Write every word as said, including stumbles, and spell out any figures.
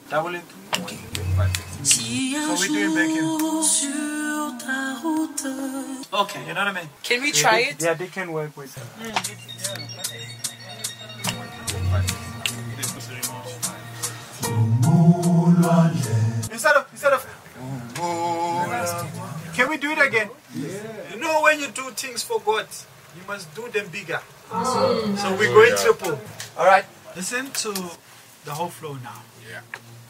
Double into So we're doing bacon. Okay, you know what I mean? Can we try yeah, it? Yeah, they can work with that. Mm. Instead of, instead of, can we do it again? Yeah. You know, when you do things for God, you must do them bigger. Mm. So we're going triple. All right, listen to the whole flow now. Yeah.